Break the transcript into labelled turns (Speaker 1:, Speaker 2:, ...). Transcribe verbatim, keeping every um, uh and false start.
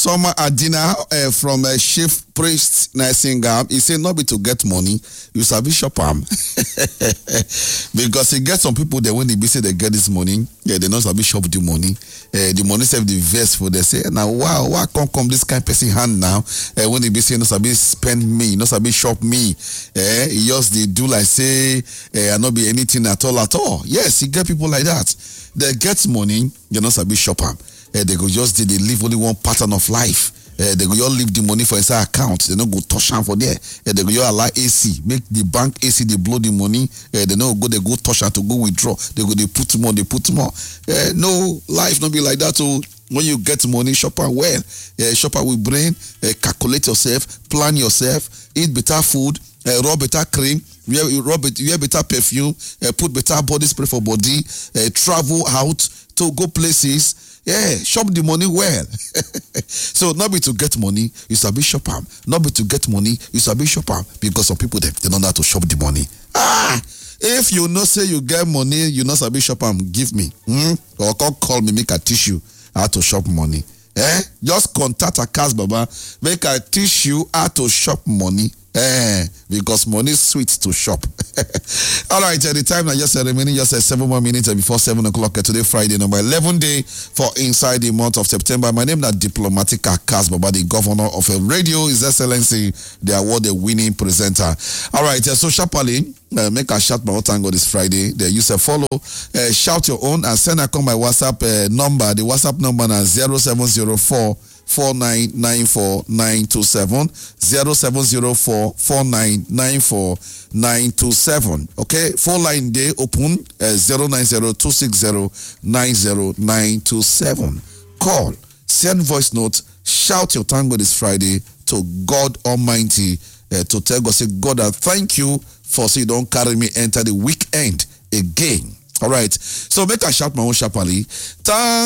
Speaker 1: Summer Adina uh, from uh, Chief Priest Nisingam, he said, not be to get money, you sabi shop am. Because he get some people that when they be say they get this money, yeah, they not sabi shop the money. Uh, the money save the vest for they say, now wow, why come come this kind of person hand now? Uh, when they be say, no sabi spend me, no sabi shop me. Uh, he just they do like say, uh, I not be anything at all at all. Yes, he get people like that. They get money, they not sabi shop am. Uh, they go just they live only one pattern of life. Uh, they go just leave the money for inside account. They don't go touch am for there. Uh, they go just allow A C, make the bank A C they blow the money. Uh, they don't go they go touch am to go withdraw. They go they put more, they put more. Uh, no life not be like that. So when you get money, shop am well. Uh, shop am with brain. Uh, calculate yourself, plan yourself, eat better food, uh, rub better cream. Wear, rub it, wear better perfume. Uh, put better body spray for body. Uh, travel out to go places. Yeah, shop the money well. So not be to get money, you sabi shop am. Not be to get money, you sabi shop am. Because some people they, they don't know how to shop the money. Ah, if you know say you get money, you not sabi shop am, give me. Hmm? Or come call me, make I teach you how to shop money. Eh? Just contact a cast baba, make I teach you how to shop money. Eh, because money is sweet to shop. All right, at the time now, just a remaining just a seven more minutes before seven o'clock today, Friday, number eleven day for inside the month of September. My name is Diplomatica Kas Baba, the governor of a radio, His Excellency, the award-winning presenter. All right, uh, so sharply, uh, make a shout my tango this Friday. There, you say follow, uh, shout your own, and send a call my WhatsApp uh, number. The WhatsApp number is zero seven zero four. four nine nine four nine two seven zero seven zero four four nine nine four nine two seven. Okay, phone line day open uh, zero nine zero two six zero nine zero nine two seven. Call, send voice note, shout your tango this Friday to God Almighty uh, to tell God, say, God, I thank you for so you don't carry me enter the weekend again. All right, so make I shout my own sharply.